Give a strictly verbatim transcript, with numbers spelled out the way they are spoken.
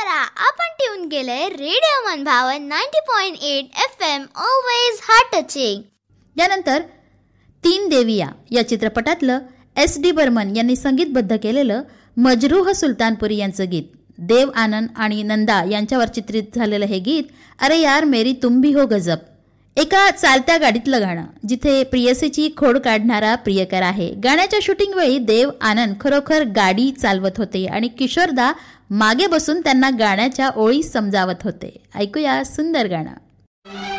करा. आपण ट्यून केलंय रेडिओ मनभावन ninety point eight F M, always heart touching. यानंतर तीन देविया या चित्रपटातलं एस डी बर्मन यांनी संगीतबद्ध केलेलं मजरूह सुलतानपुरी यांचं गीत. देव आनंद आणि नंदा यांच्यावर चित्रित झालेलं हे गीत अरे यार मेरी तुम भी हो गजब. एका चालत्या गाडीतलं गाणं जिथे प्रियसीची खोड काढणारा प्रियकर आहे. गाण्याच्या शूटिंग वेळी देव आनंद खरोखर गाडी चालवत होते आणि किशोरदा मागे बसून त्यांना गाण्याच्या ओळी समजावत होते. ऐकूया सुंदर गाणं.